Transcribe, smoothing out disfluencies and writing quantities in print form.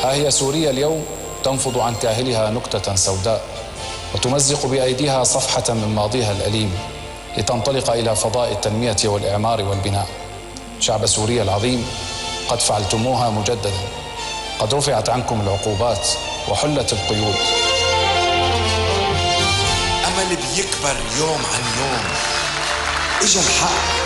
ها هي سوريا اليوم تنفض عن كاهلها نكتة سوداء وتمزق بأيديها صفحة من ماضيها الأليم لتنطلق إلى فضاء التنمية والإعمار والبناء. شعب سوريا العظيم، قد فعلتموها مجددا، قد رفعت عنكم العقوبات وحلت القيود. أمل بيكبر يوم عن يوم، إجا الحق